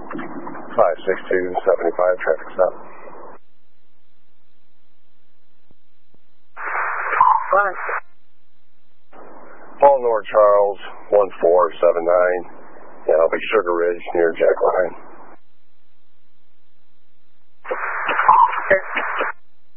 56275, traffic stop. What? Paul North Charles, 1479. Yeah, I'll be Sugar Ridge near Jackson.